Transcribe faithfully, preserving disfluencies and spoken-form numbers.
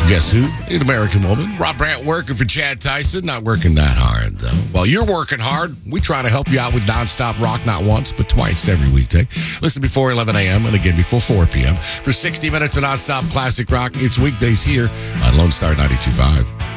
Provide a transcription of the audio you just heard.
guess who? An American woman. Rob Brandt working for Chad Tyson. Not working that hard, though. While you're working hard, we try to help you out with nonstop rock, not once, but twice every weekday. Listen before eleven a.m. and again before four p.m. for sixty minutes of nonstop classic rock. It's weekdays here on Lone Star ninety-two point five.